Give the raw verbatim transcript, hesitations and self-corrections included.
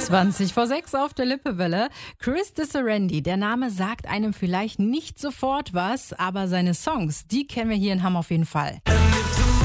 zwanzig vor sechs auf der Lippewelle. Chris Disserendi, der Name sagt einem vielleicht nicht sofort was, aber seine Songs, die kennen wir hier in Hamm auf jeden Fall.